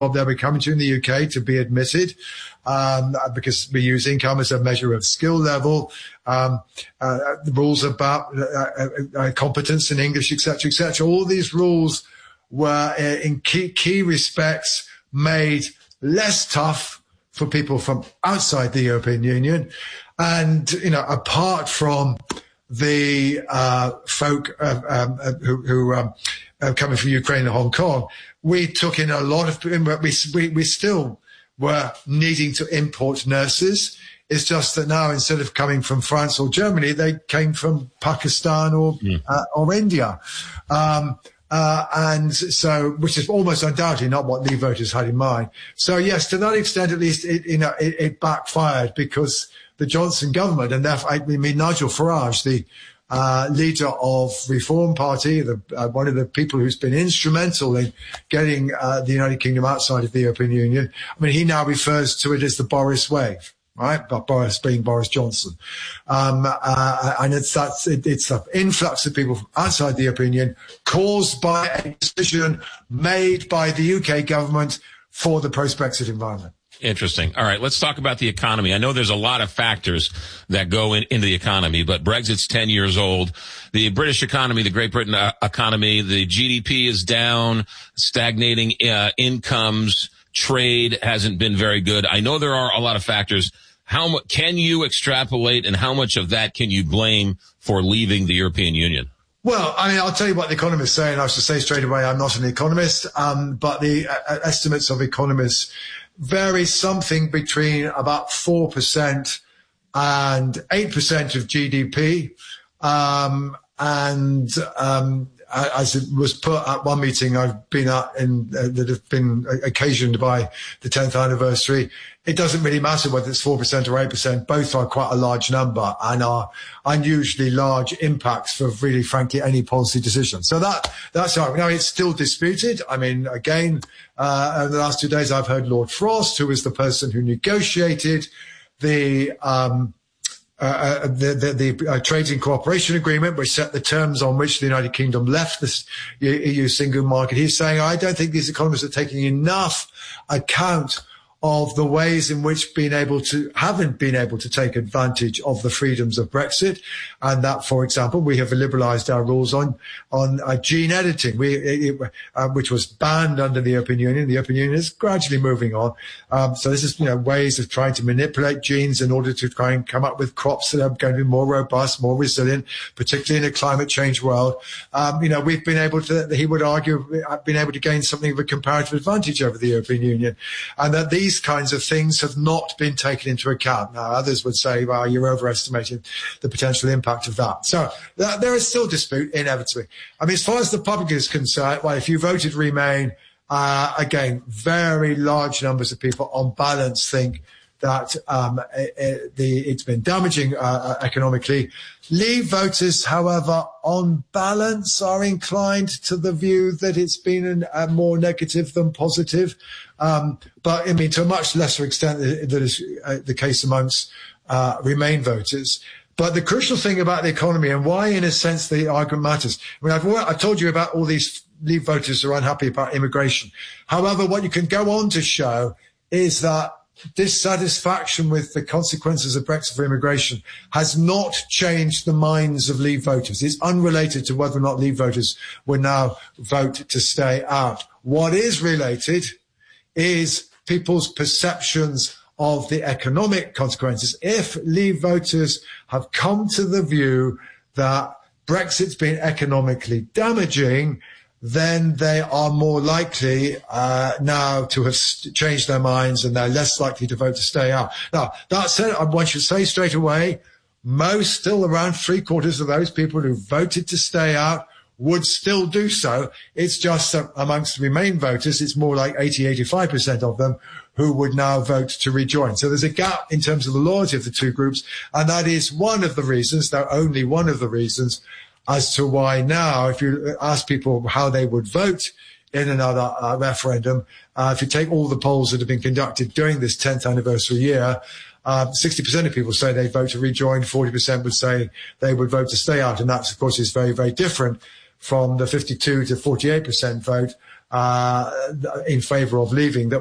they'll be coming to in the UK to be admitted, because we use income as a measure of skill level, the rules about competence in English, etc. All these rules were in key respects made less tough for people from outside the European Union. And, apart from the folk who coming from Ukraine and Hong Kong, we took in a lot of, we still were needing to import nurses. It's just that now, instead of coming from France or Germany, they came from Pakistan or India. And so, which is almost undoubtedly not what Leave voters had in mind. So yes, to that extent, at least, it backfired, because the Johnson government, and therefore, Nigel Farage, the leader of Reform Party, one of the people who's been instrumental in getting the United Kingdom outside of the European Union. He now refers to it as the Boris wave, right? But Boris being Boris Johnson. And it's the influx of people from outside the European Union caused by a decision made by the UK government for the post-Brexit environment. Interesting. All right, let's talk about the economy. I know there's a lot of factors that go into the economy, but Brexit's 10 years old. The British economy, the Great Britain economy, the GDP is down, stagnating incomes, trade hasn't been very good. I know there are a lot of factors. How can you extrapolate, and how much of that can you blame for leaving the European Union? Well, I'll tell you what the economists say, and I should say straight away, I'm not an economist, but the estimates of economists vary something between about 4% and 8% of GDP. As it was put at one meeting I've been at that have been occasioned by the 10th anniversary, it doesn't really matter whether it's 4% or 8%. Both are quite a large number and are unusually large impacts for really, frankly, any policy decision. So that's how, now it's still disputed. Again, over the last 2 days, I've heard Lord Frost, who was the person who negotiated the Trade and Cooperation Agreement, which set the terms on which the United Kingdom left this EU single market. He's saying, I don't think these economists are taking enough account of the ways in which haven't been able to take advantage of the freedoms of Brexit, and that, for example, we have liberalised our rules on gene editing, which was banned under the European Union. The European Union is gradually moving on. So this is, ways of trying to manipulate genes in order to try and come up with crops that are going to be more robust, more resilient, particularly in a climate change world. We've been able to, he would argue, been able to gain something of a comparative advantage over the European Union, and that these kinds of things have not been taken into account. Now, others would say, well, you're overestimating the potential impact of that. So there is still dispute, inevitably. As far as the public is concerned, well, if you voted Remain, again, very large numbers of people on balance think that it's been damaging economically. Leave voters, however, on balance, are inclined to the view that it's been more negative than positive. But to a much lesser extent that is the case amongst Remain voters. But the crucial thing about the economy, and why, in a sense, the argument matters. I've told you about all these Leave voters who are unhappy about immigration. However, what you can go on to show is that dissatisfaction with the consequences of Brexit for immigration has not changed the minds of Leave voters. It's unrelated to whether or not Leave voters will now vote to stay out. What is related is people's perceptions of the economic consequences. If Leave voters have come to the view that Brexit's been economically damaging, then they are more likely now to have changed their minds, and they're less likely to vote to stay out. Now, that said, one should say straight away, still around 3/4 of those people who voted to stay out would still do so. It's just that amongst Remain voters, it's more like 80-85% of them who would now vote to rejoin. So there's a gap in terms of the loyalty of the two groups, and that is one of the reasons, though only one of the reasons, as to why now, if you ask people how they would vote in another referendum, if you take all the polls that have been conducted during this 10th anniversary year, 60% of people say they'd vote to rejoin, 40% would say they would vote to stay out. And that, of course, is very, very different from the 52 to 48% vote in favour of leaving, that